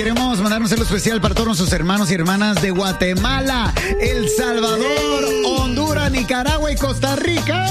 Queremos mandar un saludo especial para todos nuestros hermanos y hermanas de Guatemala, El Salvador, Honduras, Nicaragua y Costa Rica.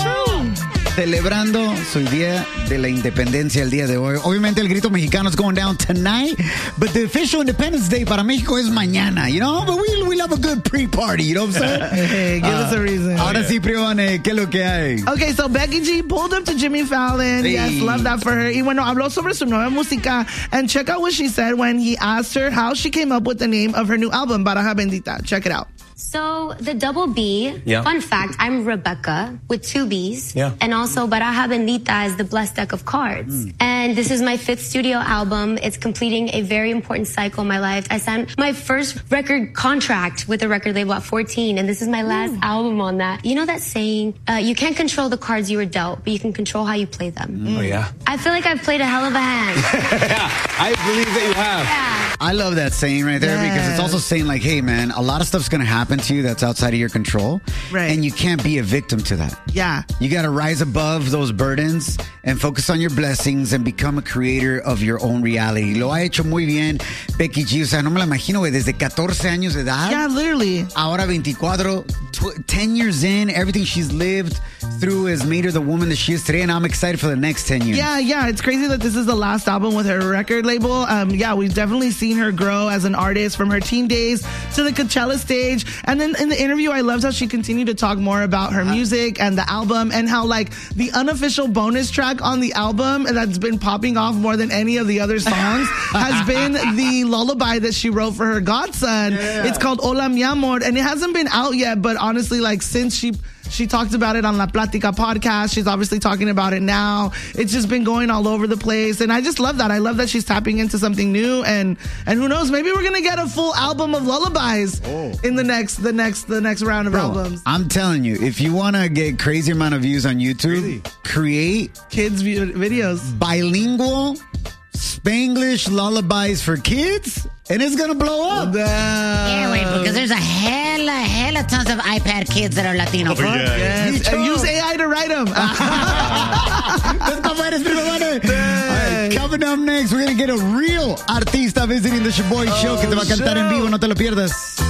Celebrando su Día de la Independencia el día de hoy. Obviamente el grito mexicano is going down tonight, but the official Independence Day para México es mañana, you know? But we love a good pre-party, you know what I'm saying? Hey, give us a reason. Ahora sí, Privane, ¿qué es lo que hay? Okay, so Becky G pulled up to Jimmy Fallon. Hey. Yes, love that for her. Y bueno, habló sobre su nueva música. And check out what she said when he asked her how she came up with the name of her new album, Baraja Bendita. Check it out. So the double B, fun fact, I'm Rebecca with 2 B's. Yeah. And also Baraja Bendita is the blessed deck of cards. And this is my 5th studio album. It's completing a very important cycle in my life. I signed my first record contract with a record label at 14, and this is my last album on that. You know that saying, you can't control the cards you were dealt, but you can control how you play them. Oh, yeah. I feel like I've played a hell of a hand. Yeah, I believe that you have. Yeah. I love that saying right there because it's also saying like, hey, man, a lot of stuff's going to happen to you that's outside of your control. Right. And you can't be a victim to that. Yeah. You got to rise above those burdens and focus on your blessings and become a creator of your own reality. Lo ha hecho muy bien Becky G. O sea, no me la imagino, güey, desde 14 años de edad. Yeah, literally. Ahora 24, 10 years in, everything she's lived through has made her the woman that she is today, and I'm excited for the next 10 years. Yeah, it's crazy that this is the last album with her record label. Yeah, we've definitely seen her grow as an artist from her teen days to the Coachella stage. And then in the interview, I loved how she continued to talk more about her music and the album and how like the unofficial bonus track on the album that's been popping off more than any of the other songs has been the lullaby that she wrote for her godson. Yeah. It's called Hola Mi Amor, and it hasn't been out yet, but honestly, like since she talked about it on La Plática podcast. She's obviously talking about it now. It's just been going all over the place. And I just love that. I love that she's tapping into something new. And who knows, maybe we're going to get a full album of lullabies in the next round of albums. I'm telling you, if you want to get crazy amount of views on YouTube, create kids videos. Bilingual Spanglish lullabies for kids, and it's gonna blow up. Yeah, wait, because there's a hella tons of iPad kids that are Latino. Yes. And use AI to write them. Coming up next, we're gonna get a real artista visiting the Shaboy Show que te va a cantar en vivo. No te lo pierdas.